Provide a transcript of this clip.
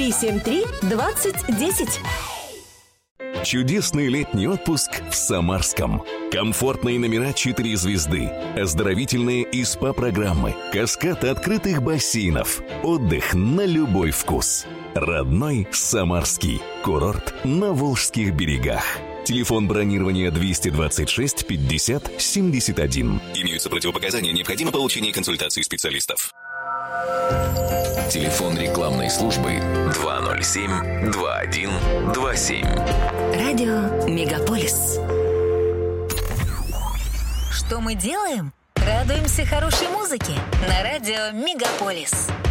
373-2010. Чудесный летний отпуск в Самарском. Комфортные номера 4 звезды, оздоровительные и СПА-программы, каскад открытых бассейнов, отдых на любой вкус. Родной Самарский курорт на Волжских берегах. Телефон бронирования 226 50 71. Имеются противопоказания, необходимо получение консультации специалистов. Телефон рекламной службы 207-2127. Радио Мегаполис. Что мы делаем? Радуемся хорошей музыке на радио Мегаполис.